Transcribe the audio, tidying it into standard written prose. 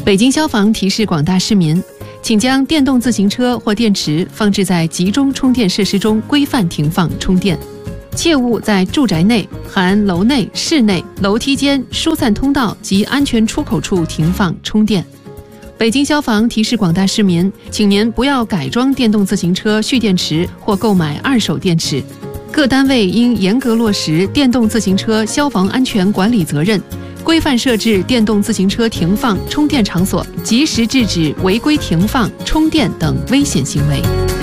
北京消防提示广大市民，请将电动自行车或电池放置在集中充电设施中规范停放充电，切勿在住宅内（含楼内、室内、楼梯间、疏散通道及安全出口处）停放充电。北京消防提示广大市民，请您不要改装电动自行车蓄电池或购买二手电池。各单位应严格落实电动自行车消防安全管理责任，规范设置电动自行车停放充电场所，及时制止违规停放、充电等危险行为。